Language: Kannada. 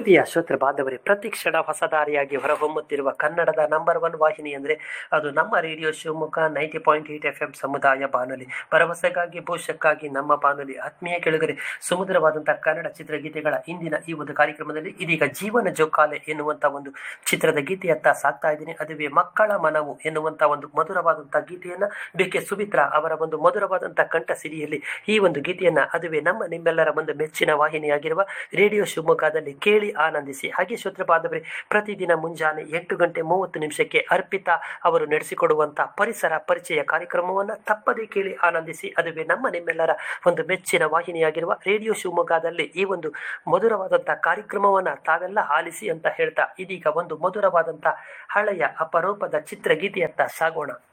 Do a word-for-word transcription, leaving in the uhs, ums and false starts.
ಪ್ರೀತಿಯ ಶ್ರೋತೃ ಬಾಂಧವರೇ, ಪ್ರತಿ ಕ್ಷಣ ಹೊಸದಾರಿಯಾಗಿ ಹೊರಹೊಮ್ಮುತ್ತಿರುವ ಕನ್ನಡದ ನಂಬರ್ ಒನ್ ವಾಹಿನಿ ಅಂದರೆ ಅದು ನಮ್ಮ radio Shivamogga ninety point eight F M ಸಮುದಾಯ ಬಾನುಲಿ. ಭರವಸೆಗಾಗಿ ಭವಿಷ್ಯಕ್ಕಾಗಿ ನಮ್ಮ ಬಾನುಲಿ. ಆತ್ಮೀಯ ಕೆಳಗರೆ, ಸುಮಧುರವಾದಂತಹ ಕನ್ನಡ ಚಿತ್ರಗೀತೆಗಳ ಇಂದಿನ ಈ ಒಂದು ಕಾರ್ಯಕ್ರಮದಲ್ಲಿ ಇದೀಗ ಜೀವನ ಜೋಕಾಲೆ ಎನ್ನುವಂಥ ಒಂದು ಚಿತ್ರದ ಗೀತೆಯತ್ತ ಸಾಕ್ತಾ ಇದ್ದೀನಿ. ಅದುವೇ ಮಕ್ಕಳ ಮನವು ಎನ್ನುವಂಥ ಒಂದು ಮಧುರವಾದಂತಹ ಗೀತೆಯನ್ನ ಬಿ ಕೆ ಸುಮಿತ್ರಾ ಅವರ ಒಂದು ಮಧುರವಾದಂತಹ ಕಂಠ ಸಿರಿಯಲ್ಲಿ ಈ ಒಂದು ಗೀತೆಯನ್ನ ಅದುವೇ ನಮ್ಮ ನಿಮ್ಮೆಲ್ಲರ ಒಂದು ಮೆಚ್ಚಿನ ವಾಹಿನಿಯಾಗಿರುವ ರೇಡಿಯೋ ಶಿವಮೊಗ್ಗದಲ್ಲಿ ಕೇಳಿ ಆನಂದಿಸಿ. ಹಾಗೆ ಶ್ರೋತೃ ಬಾಂಧವರೇ, ಪ್ರತಿದಿನ ಮುಂಜಾನೆ ಎಂಟು ಗಂಟೆ ಮೂವತ್ತು ನಿಮಿಷಕ್ಕೆ ಅರ್ಪಿತಾ ಅವರು ನಡೆಸಿಕೊಡುವಂತಹ ಪರಿಸರ ಪರಿಚಯ ಕಾರ್ಯಕ್ರಮವನ್ನು ತಪ್ಪದೇ ಕೇಳಿ ಆನಂದಿಸಿ. ಅದುವೇ ನಮ್ಮ ನಿಮ್ಮೆಲ್ಲರ ಒಂದು ಮೆಚ್ಚಿನ ವಾಹಿನಿಯಾಗಿರುವ ರೇಡಿಯೋ ಶಿವಮೊಗ್ಗದಲ್ಲಿ ಈ ಒಂದು ಮಧುರವಾದಂತಹ ಕಾರ್ಯಕ್ರಮವನ್ನು ತಾವೆಲ್ಲ ಆಲಿಸಿ ಅಂತ ಹೇಳ್ತಾ ಇದೀಗ ಒಂದು ಮಧುರವಾದಂತಹ ಹಳೆಯ ಅಪರೂಪದ ಚಿತ್ರಗೀತೆಯತ್ತ ಸಾಗೋಣ.